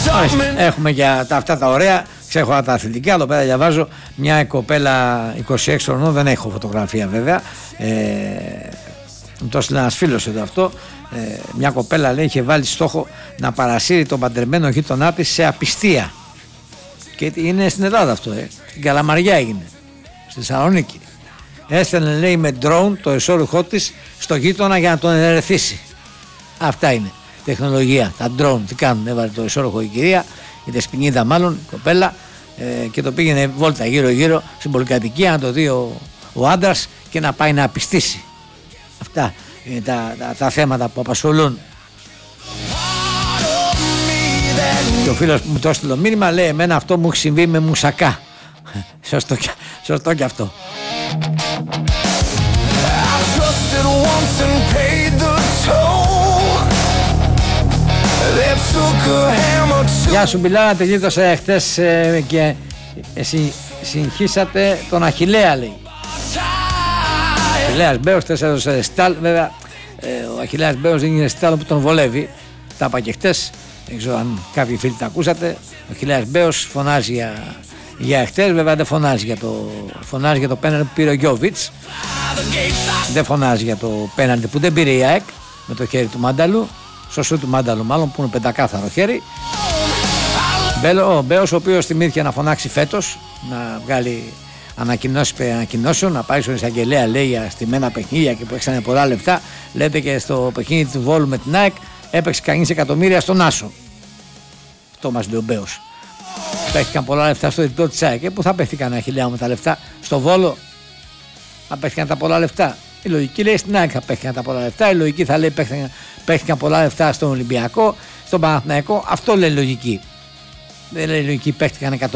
Έχουμε για αυτά τα ωραία, ξέχωρα τα αθλητικά. Εδώ πέρα διαβάζω μια κοπέλα 26 χρονών, δεν έχω φωτογραφία βέβαια. Μου το έστειλε ένας φίλος εδώ αυτό. Μια κοπέλα λέει είχε βάλει στόχο να παρασύρει τον παντρεμένο γείτονά της σε απιστία. Και είναι στην Ελλάδα αυτό, στην Καλαμαριά έγινε, στη Θεσσαλονίκη. Έστελνε λέει με drone το εσώρουχό της στο γείτονα για να τον ενερεθίσει. Αυτά είναι τεχνολογία, τα drone τι κάνουν, έβαλε το εσώρουχο η κυρία, η δεσποινίδα μάλλον, η κοπέλα, και το πήγαινε βόλτα γύρω γύρω στην πολυκατοικία να το δει ο άντρας και να πάει να απιστήσει. Αυτά είναι τα θέματα που απασχολούν. Και ο φίλος που μου το έστειλε μήνυμα λέει εμένα αυτό μου έχει συμβεί με μουσακά. Σωστό και αυτό. Γεια σου Μπιλάνα, τελείωσα χτες και συγχύσατε τον Αχιλλέα λέει. Ο Αχιλλέας Μπέος χτες έδωσε στάλ, βέβαια ο Αχιλλέας Μπέος δεν είναι στάλ που τον βολεύει. Τα είπα και χτες, δεν ξέρω αν κάποιοι φίλοι τα ακούσατε. Ο Αχιλλέας Μπέος φωνάζει για χτες, βέβαια δεν φωνάζει για το πέναλτι που πήρε ο Γιόβιτς. Δεν φωνάζει για το πέναλτι που δεν πήρε η ΑΕΚ με το χέρι του Μάνταλου, σωσού του Μάνταλου μάλλον, που είναι πεντακάθαρο χέρι. Ο Μπέος ο οποίος θυμήθηκε να φωνάξει φέτος, να βγάλει ανακοινώσεων, να πάει στον εισαγγελέα λέει για στημένα παιχνίδια και που έξανε πολλά λεφτά. Λέτε και στο παιχνίδι του Βόλου με την ΑΕΚ έπαιξε κανείς εκατομμύρια στον Άσο. Αυτό μας λέει ο Μπέος. Παίχτηκαν πολλά λεφτά στο διπλό της ΑΕΚ. Πού θα παίχτηκαν Αχιλλέα με τα λεφτά? Στο Βόλο θα παίχτηκαν τα πολλά λεφτά. Η λογική λέει στην ΑΕΚ θα παίχτηκαν τα πολλά λεφτά. Η λογική θα λέει παίχτηκαν πολλά λεφτά στον Ολυμπιακό, στον Παναθηναϊκό. Αυτό λέει η λογική. Δεν λέει η λογική παίχτηκαν